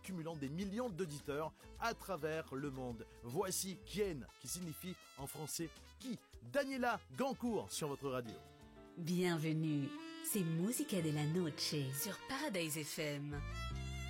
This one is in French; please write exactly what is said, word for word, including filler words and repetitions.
cumulant des millions d'auditeurs à travers le monde. Voici Quien, qui signifie en français qui. Daniela Gancourt sur votre radio. Bienvenue, c'est Musica de la Noche sur Paradise F M.